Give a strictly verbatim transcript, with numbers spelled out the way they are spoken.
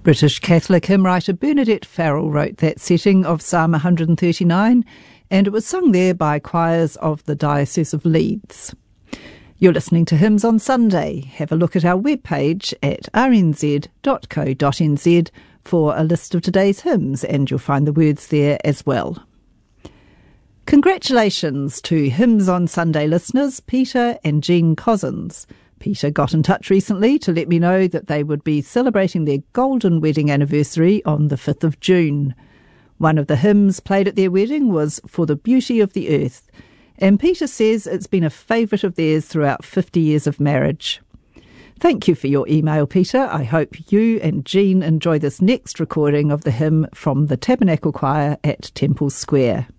British Catholic hymn writer Bernadette Farrell wrote that setting of Psalm one hundred thirty-nine, and it was sung there by choirs of the Diocese of Leeds. You're listening to Hymns on Sunday. Have a look at our webpage at r n z dot co dot n z for a list of today's hymns, and you'll find the words there as well. Congratulations to Hymns on Sunday listeners Peter and Jean Cousins. Peter got in touch recently to let me know that they would be celebrating their golden wedding anniversary on the fifth of June. One of the hymns played at their wedding was For the Beauty of the Earth, and Peter says it's been a favourite of theirs throughout fifty years of marriage. Thank you for your email, Peter. I hope you and Jean enjoy this next recording of the hymn from the Tabernacle Choir at Temple Square.